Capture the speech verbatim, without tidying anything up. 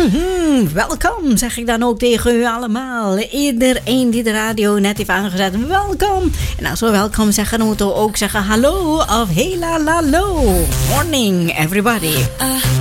Mm-hmm. Welkom, zeg ik dan ook tegen u allemaal. Iedereen die de radio net heeft aangezet, welkom. En als we welkom zeggen, moeten we ook zeggen hallo of hela lalo. Morning, everybody. Uh.